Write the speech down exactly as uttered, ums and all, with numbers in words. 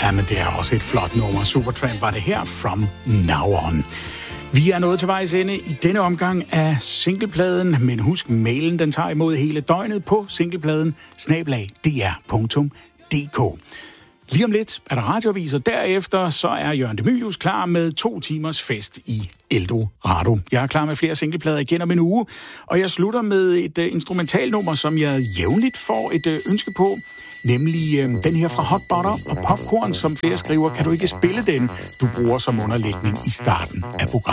Ja, men det er også et flot nummer. Supertramp var det her, From Now On. Vi er nået til vejs ende i denne omgang af singlepladen, men husk, mailen den tager imod hele døgnet på singlepladen snabel-a d r punktum d k. Lige om lidt er der radioaviser. Derefter så er Jørgen de Mylius klar med to timers fest i Eldorado. Jeg er klar med flere singleplader igen om en uge, og jeg slutter med et uh, instrumentalnummer, som jeg jævnligt får et uh, ønske på, nemlig uh, den her fra Hot Butter og Popcorn, som flere skriver, kan du ikke spille den, du bruger som underlægning i starten af programmet.